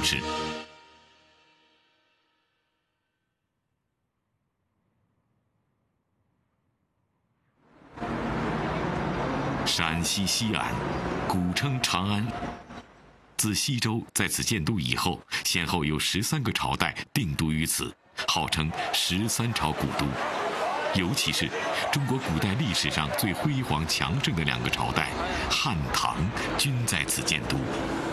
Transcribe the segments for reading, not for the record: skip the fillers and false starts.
事。陕西西安，古称长安。自西周在此建都以后，先后有13个朝代定都于此，号称13朝古都。尤其是中国古代历史上最辉煌强盛的2个朝代汉唐，均在此建都。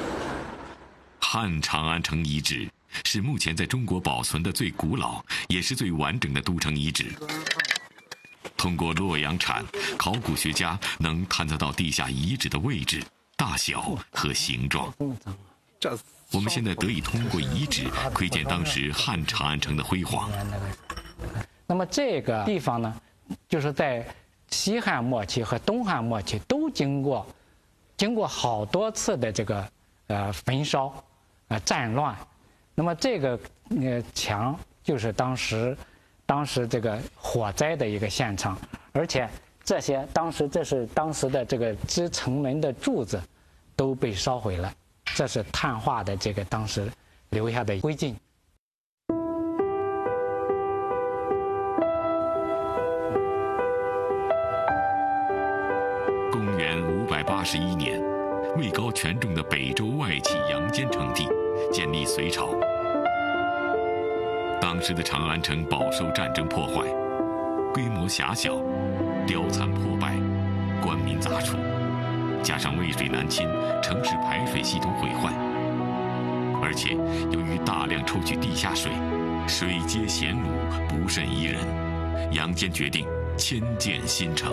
汉长安城遗址是目前在中国保存的最古老也是最完整的都城遗址。通过洛阳铲，考古学家能探测到地下遗址的位置、大小和形状。我们现在得以通过遗址窥见当时汉长安城的辉煌。 那么这个地方呢，就是在西汉末期和东汉末期都经过好多次的这个焚烧、战乱。那么这个墙就是当时这个火灾的一个现场，而且这是当时的这个支城门的柱子都被烧毁了，这是碳化的这个当时留下的灰烬。 公元581年，位高权重的北周外戚杨坚称帝，建立隋朝。当时的长安城饱受战争破坏，规模狭小，凋残破败，官民杂处，加上渭水南侵，城市排水系统毁坏，而且由于大量抽取地下水，水阶咸卤，不甚宜人。杨坚决定迁建新城。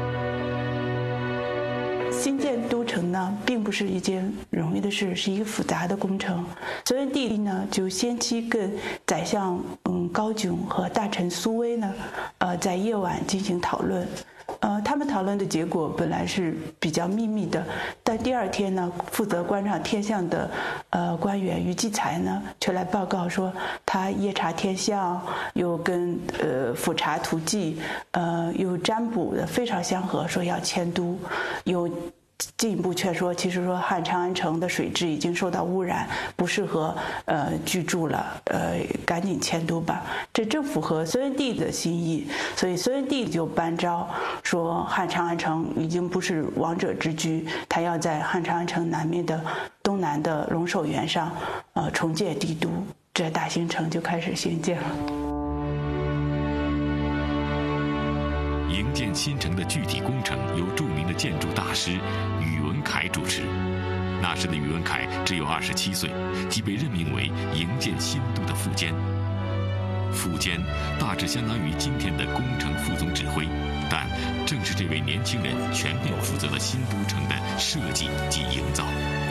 新建都城呢，并不是一件容易的事，是一个复杂的工程。隋文帝呢，就先期跟宰相高炯和大臣苏威呢，在夜晚进行讨论。他们讨论的结果本来是比较秘密的，但第2天呢，负责观察天象的官员于继才呢，却来报告说，他夜查天象，又跟俯察图记，又占卜的非常相合，说要迁都，又进一步劝说，其实说汉长安城的水质已经受到污染，不适合居住了，赶紧迁都吧。这正符合隋文帝的心意，所以隋文帝就颁诏说，汉长安城已经不是王者之居，他要在汉长安城南面的东南的龙首原上，重建帝都，这大兴城就开始兴建了。 营建新城的具体工程由著名的建筑大师宇文恺主持。那时的宇文恺只有27岁，即被任命为营建新都的副监。副监大致相当于今天的工程副总指挥，但正是这位年轻人全面负责了新都城的设计及营造。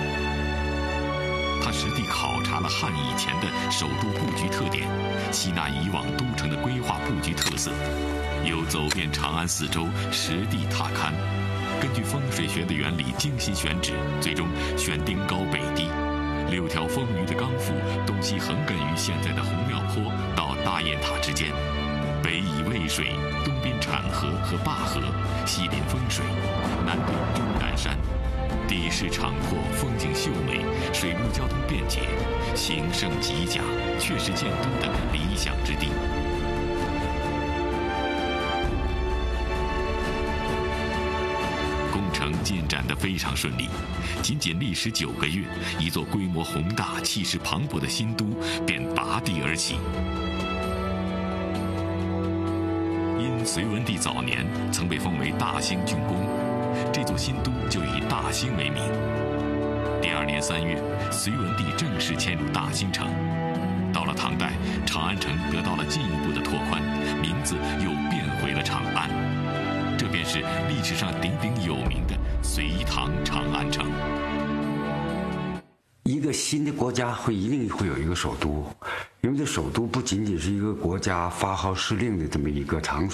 他实地考察了汉以前的首都布局特点，吸纳以往都城的规划布局特色，又走遍长安四周，实地踏勘，根据风水学的原理精心选址，最终选丁高北低，6条丰腴的钢幅东西横亘于现在的红庙坡到大雁塔之间，北以渭水，东滨产河和灞河，西临风水，南对终南山，地势敞阔，风景秀美，水陆交通便捷，形胜极佳，确是建都的理想之地。工程进展得非常顺利，仅仅历时9个月，一座规模宏大、气势磅礴的新都便拔地而起。因隋文帝早年曾被封为大兴郡公，这座新都就以大兴为名。第2年3月，隋文帝正式迁入大兴城。到了唐代，长安城得到了进一步的拓宽，名字又变回了长安。这便是历史上鼎鼎有名的隋唐长安城。 一个新的国家一定会有一个首都，因为这首都不仅仅是一个国家发号施令的这么一个场所，